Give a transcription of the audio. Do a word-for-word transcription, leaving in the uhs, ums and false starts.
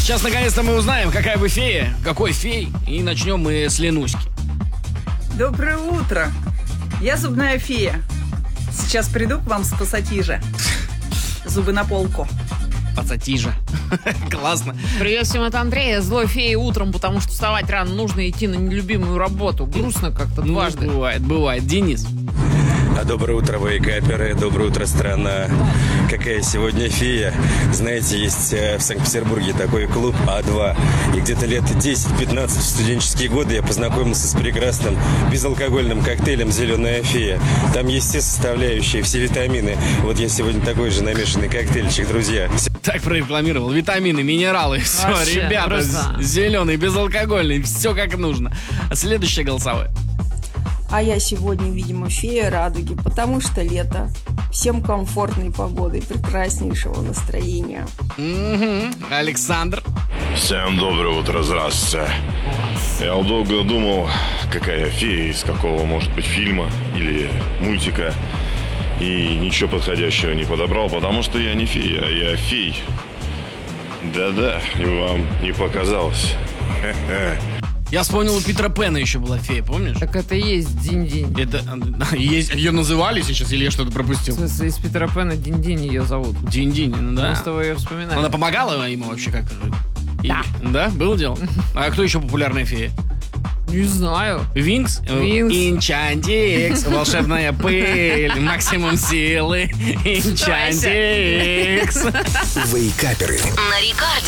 Сейчас наконец-то мы узнаем, какая вы фея, какой фей. И начнем мы с Ленуськи. Доброе утро. Я зубная фея. Сейчас приду к вам с пассатижа. Зубы на полку. Пассатижа. Классно. Привет всем, это Андрей. Я злой фея утром, потому что вставать рано нужно идти на нелюбимую работу. Грустно как-то Ну, дважды. бывает, бывает. Денис. А доброе утро, вейкаперы, доброе утро, страна. Какая сегодня фея. Знаете, есть э, в Санкт-Петербурге такой клуб А два. И где-то лет десять-пятнадцать в студенческие годы я познакомился с прекрасным безалкогольным коктейлем «Зеленая фея». Там есть все составляющие, все витамины. Вот я сегодня такой же намешанный коктейльчик, друзья. Так прорекламировал. Витамины, минералы. Все, Вообще, ребята, просто. зеленый, безалкогольный. Все как нужно. Следующее голосовое. А я сегодня, видимо, фея радуги, потому что лето. Всем комфортной погоды, прекраснейшего настроения. Мгм. Александр. Всем доброе утро, здравствуйте. Я долго думал, какая фея, из какого может быть фильма или мультика. И ничего подходящего не подобрал, потому что я не фея, а я фей. Да-да, и вам не показалось. Хе-хе. Я вспомнил, у Питера Пэна еще была фея, помнишь? Так это и есть Динь-Динь. Это есть, ее называли сейчас, или я что-то В пропустил? смысле, из Питера Пэна Динь-Динь ее зовут. Динь-Динь, ну да. Мы с тобой ее вспоминали. Она помогала ему вообще как? И- Да. Да, было дело? А кто еще популярная фея? Не знаю. Винкс? Винкс. Инчантикс, волшебная пыль, максимум силы. Инчантикс. Вейкаперы. На рекорде.